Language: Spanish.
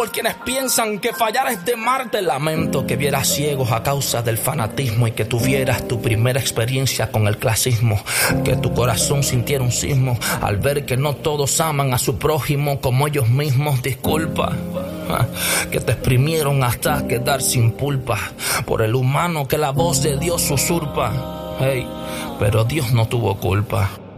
Por quienes piensan que fallar es de Marte. Lamento que vieras ciegos a causa del fanatismo y que tuvieras tu primera experiencia con el clasismo. Que tu corazón sintiera un sismo al ver que no todos aman a su prójimo como ellos mismos. Disculpa, que te exprimieron hasta quedar sin pulpa por el humano que la voz de Dios usurpa. Hey, pero Dios no tuvo culpa.